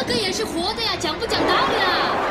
个也是活的呀，讲不讲道理啊？